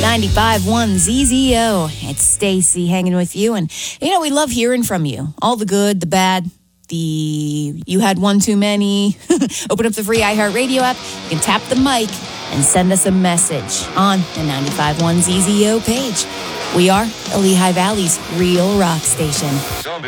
95.1 ZZO. It's Stacy hanging with you. And, we love hearing from you. All the good, the bad, you had one too many. Open up the free iHeartRadio app. You can tap the mic and send us a message on the 95.1 ZZO page. We are the Lehigh Valley's real rock station.